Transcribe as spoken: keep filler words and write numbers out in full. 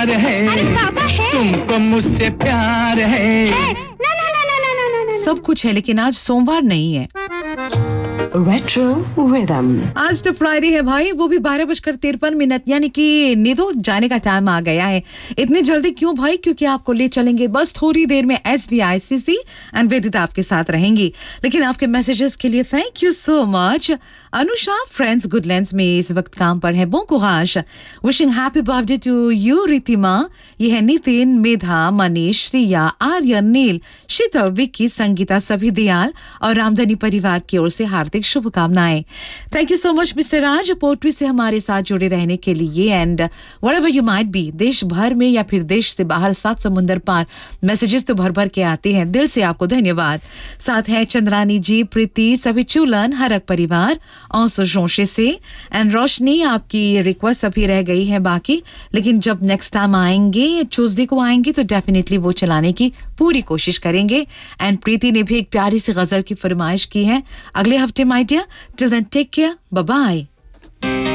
प्यार है, अरे बाबा है, तुमको मुझसे प्यार है, है। ना ना ना ना ना ना ना सब कुछ है लेकिन आज सोमवार नहीं है। Retro rhythm. आज तो फ्राइडे है भाई, वो भी बारह बजकर तिरपन मिनट, यानी कि निधो जाने का टाइम आ गया है। इतनी जल्दी क्यों भाई? क्योंकि आपको ले चलेंगे बस थोड़ी देर में S V I C C and वेदिता आपके साथ रहेंगी। लेकिन आपके मैसेजेस के लिए thank you so much. Anusha friends Goodlands में इस वक्त काम पर है, bon courage, wishing happy birthday to you रितिमा। ये है नितिन, मेधा, मनीष, श्रिया, आर्यन, नील, शीतल, विक्की, संगीता, सभी दयाल और रामधनी परिवार की ओर से हार्दिक शुभकामनाएं। Thank you so much mister Raj, portray से हमारे साथ जुड़े रहने के लिए। And wherever you might be, देश भर में या फिर देश से बाहर, सात समुंदर पार, मैसेजेस तो भर भर के आते हैं। दिल से आपको धन्यवाद। साथ है चंद्रानी जी, प्रीति, सभी चूलन, हरक परिवार और जोशे से। एंड रोशनी, आपकी रिक्वेस्ट अभी रह गई है बाकी, लेकिन जब नेक्स्ट टाइम आएंगे, ट्यूसडे को आएंगे, तो डेफिनेटली वो चलाने की पूरी कोशिश करेंगे। एंड प्रीति ने भी एक प्यारी सी गजल की फरमाइश की है अगले हफ्ते my dear. Till then take care, bye bye.